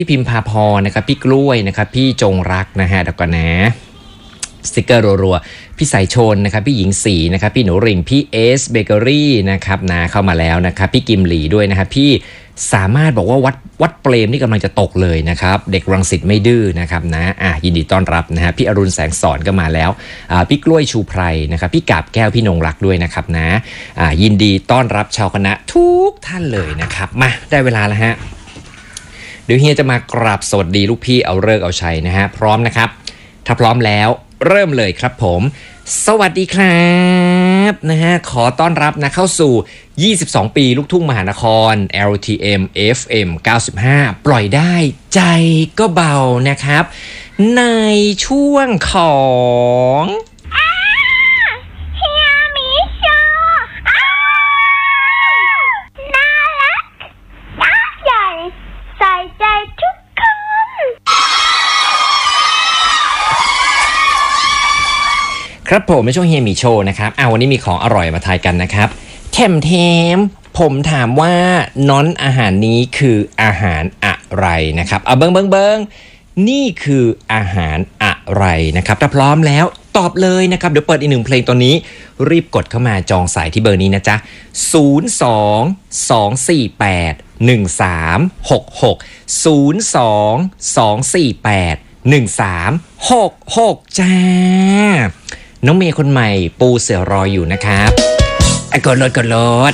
พี่พิมพาพรนะครับพี่กล้วยนะครับพี่จงรักนะฮะเดี๋ยวก่อนนะสติกเกอร์รัวๆพี่สายชนนะครับพี่หญิงสีนะครับพี่หนูริ่งพี่เอสเบเกอรี่นะครับนะเข้ามาแล้วนะครับพี่กิมหลีด้วยนะครับพี่สามารถบอกว่าวัดเปรมนี่กำลังจะตกเลยนะครับเด็กรังสิตไม่ดื้อนะครับนะยินดีต้อนรับนะฮะพี่อรุณแสงสอนก็มาแล้วพี่กล้วยชูไพรนะครับพี่กาบแก้วพี่นงรักด้วยนะครับนะยินดีต้อนรับชาวคณะทุกท่านเลยนะครับมาได้เวลาแล้วฮะเดี๋ยวเฮียจะมากราบสวัสดีลูกพี่เอาฤกษ์เอาชัยนะฮะพร้อมนะครับถ้าพร้อมแล้วเริ่มเลยครับผมสวัสดีครับนะฮะขอต้อนรับนะเข้าสู่22ปีลูกทุ่งมหานคร LTM FM 95ปล่อยได้ใจก็เบานะครับในช่วงของเฮียมีโชว์น่ารักน่าใหญ่ใส่ใจทุกคนครับผมในช่วงเฮียมีโชว์นะครับวันนี้มีของอร่อยมาทายกันนะครับเทมผมถามว่าน้อนอาหารนี้คืออาหารอะไรนะครับเบิ้งนี่คืออาหารอะไรนะครับถ้าพร้อมแล้วตอบเลยนะครับเดี๋ยวเปิดอีกหนึ่งเพลงตอนนี้รีบกดเข้ามาจองสายที่เบอร์นี้นะจ๊ะ02-248-1366 จ้าน้องเมย์คนใหม่ปูเสือรออยู่นะครับกดโหลด